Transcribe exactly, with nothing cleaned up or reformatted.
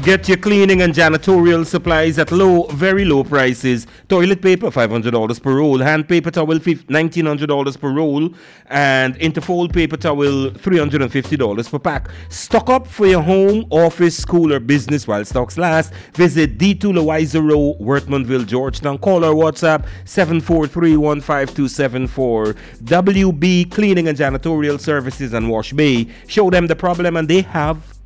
Get your cleaning and janitorial supplies at low, very low prices. Toilet paper, five hundred dollars per roll. Hand paper towel, nineteen hundred dollars per roll. And Interfold paper towel, three hundred fifty dollars per pack. Stock up for your home, office, school, or business while stocks last. Visit D two Louisa Row, Wortmanville, Georgetown. Call or WhatsApp seven four three, one five two seven four. W B Cleaning and Janitorial Services and Wash Bay. Show them the problem and they have